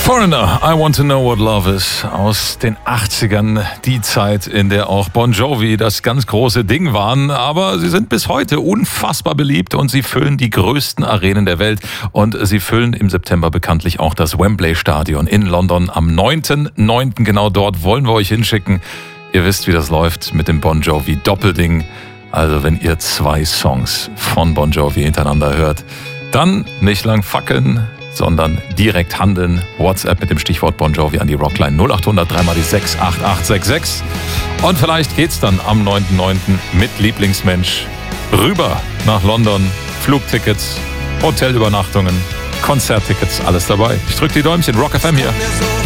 Foreigner, I Want to Know What Love Is, aus den 80ern, die Zeit, in der auch Bon Jovi das ganz große Ding waren, aber sie sind bis heute unfassbar beliebt und sie füllen die größten Arenen der Welt und sie füllen im September bekanntlich auch das Wembley Stadion in London am 9.9. Genau dort wollen wir euch hinschicken. Ihr wisst, wie das läuft mit dem Bon Jovi Doppelding. Also wenn ihr 2 Songs von Bon Jovi hintereinander hört, dann nicht lang fackeln, sondern direkt handeln. WhatsApp mit dem Stichwort Bon Jovi an die Rockline 0800 3x6 8866. Und vielleicht geht's dann am 9.9. mit Lieblingsmensch rüber nach London. Flugtickets, Hotelübernachtungen, Konzerttickets, alles dabei. Ich drücke die Däumchen. Rock FM hier.